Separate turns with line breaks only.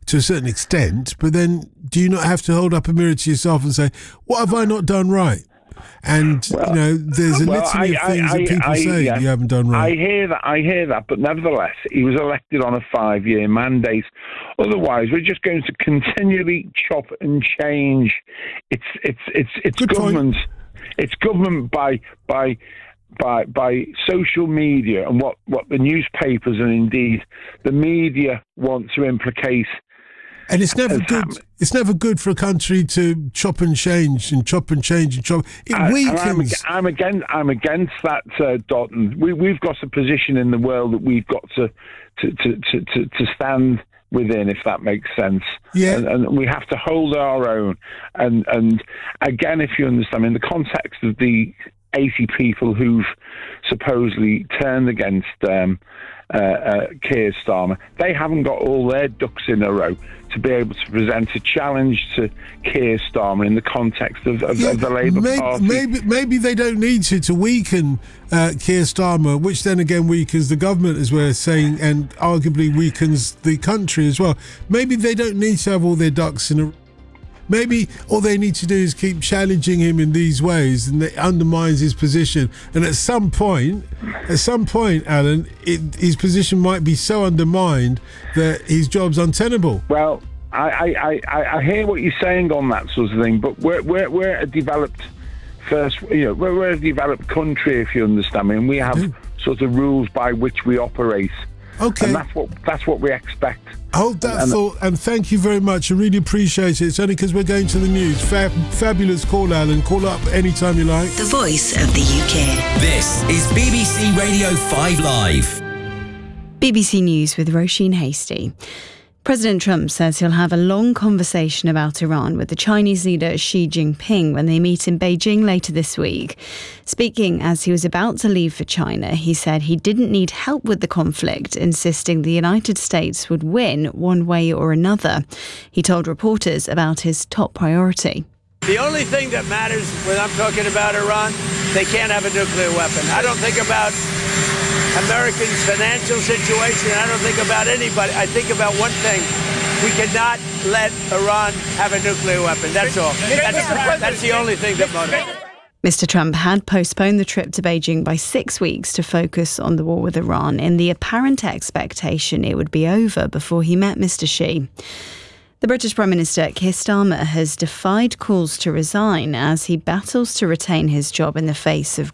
to a certain extent, but then do you not have to hold up a mirror to yourself and say, what have I not done right? And, there's a litany of things that people say you haven't done right.
I hear that, but nevertheless, he was elected on a 5-year mandate. Otherwise, we're just going to continually chop and change. It's
Good
government.
point.
It's government by social media and what the newspapers and indeed the media want to implicate.
And it's never good. It's never good for a country to chop and change and chop and change and chop. It weakens.
I'm against that, Dalton. We've got a position in the world that we've got to stand within, if that makes sense.
Yeah.
And we have to hold our own. And again, if you understand, in the context of the 80 people who've supposedly turned against Keir Starmer, they haven't got all their ducks in a row to be able to present a challenge to Keir Starmer in the context of the Labour Party.
Maybe they don't need to weaken Keir Starmer, which then again weakens the government, as we're saying, and arguably weakens the country as well. Maybe they don't need to have all their ducks in a row. Maybe all they need to do is keep challenging him in these ways, and it undermines his position. And at some point, Alan, his position might be so undermined that his job's untenable.
Well, I hear what you're saying on that sort of thing, but we're a developed we're a developed country, if you understand me, and we have sort of rules by which we operate.
Okay.
And that's what we expect.
Hold that thought, and thank you very much. I really appreciate it. It's only because we're going to the news. Fabulous call, Alan. Call up anytime you like.
The voice of the UK.
This is BBC Radio 5 Live.
BBC News with Roisin Hasty. President Trump says he'll have a long conversation about Iran with the Chinese leader Xi Jinping when they meet in Beijing later this week. Speaking as he was about to leave for China, he said he didn't need help with the conflict, insisting the United States would win one way or another. He told reporters about his top priority.
The only thing that matters when I'm talking about Iran, they can't have a nuclear weapon. I don't think about Americans' financial situation. I don't think about anybody. I think about one thing. We cannot let Iran have a nuclear weapon. That's all. That's the only thing that motivates.
Mr. Trump had postponed the trip to Beijing by 6 weeks to focus on the war with Iran in the apparent expectation it would be over before he met Mr. Xi. The British Prime Minister, Keir Starmer, has defied calls to resign as he battles to retain his job in the face of